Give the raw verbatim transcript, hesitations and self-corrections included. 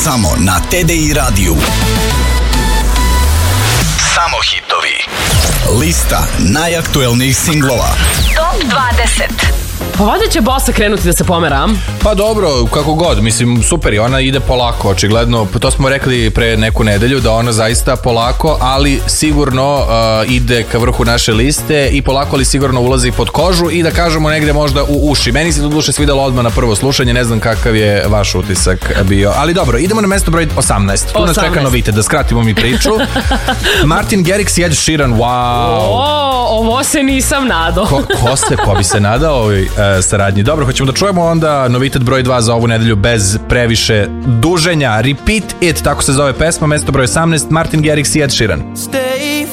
Samo na T D I radiju. Samo hitovi. Lista najaktuelnijih singlova. Top dvadeset. Pa valjda će Bosa krenuti da se pomera. Pa dobro, kako god, mislim, super, i ona ide polako, očigledno, to smo rekli pre neku nedelju, da ona zaista polako, ali sigurno uh, ide ka vrhu naše liste i polako ali sigurno ulazi pod kožu i da kažemo negde možda u uši. Meni se to duše svidelo odmah na prvo slušanje, ne znam kakav je vaš utisak bio, ali dobro, idemo na mesto broj osamnaest. Tu nas čeka novitet, da skratimo mi priču. Martin Garrix i Ed Sheeran, wow. O, ovo se nisam nadao. Ko, ko se, ko bi se nadao ovoj uh, saradnji. Dobro, hoćemo da čujemo onda novitet broj dva za ovu nedelju bez previše duženja. Repeat It, tako se zove pesma, mesto broj osamnaest, Martin Garrix i Ed Sheeran. Stay